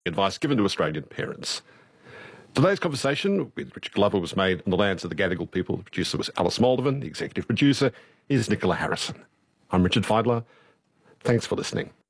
advice given to Australian parents. Today's conversation with Richard Glover was made on the lands of the Gadigal people. The producer was Alice Moldovan. The executive producer is Nicola Harrison. I'm Richard Fidler. Thanks for listening.